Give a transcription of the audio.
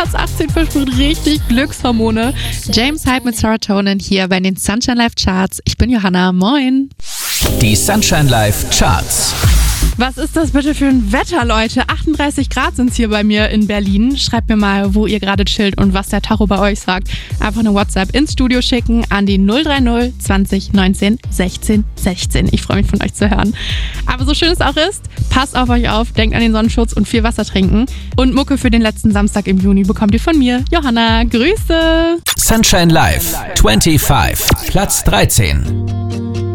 Platz 18 verspricht richtig Glückshormone. James Hype mit Serotonin hier bei den Sunshine Live Charts. Ich bin Johanna, moin. Die Sunshine Live Charts. Was ist das bitte für ein Wetter, Leute? 38 Grad sind es hier bei mir in Berlin. Schreibt mir mal, wo ihr gerade chillt und was der Tacho bei euch sagt. Einfach eine WhatsApp ins Studio schicken an die 030 20 19 16 16. Ich freue mich, von euch zu hören. Aber so schön es auch ist, passt auf euch auf, denkt an den Sonnenschutz und viel Wasser trinken. Und Mucke für den letzten Samstag im Juni bekommt ihr von mir. Johanna, Grüße! Sunshine Live 25, Platz 13.